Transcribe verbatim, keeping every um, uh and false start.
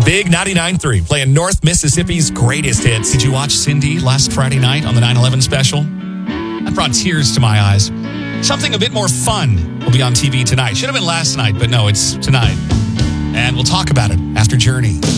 Big ninety-nine point three, playing North Mississippi's greatest hits. Did you watch Cindy last Friday night on the nine eleven special? That brought tears to my eyes. Something a bit more fun will be on T V tonight. Should have been last night, but no, it's tonight. And we'll talk about it after Journey.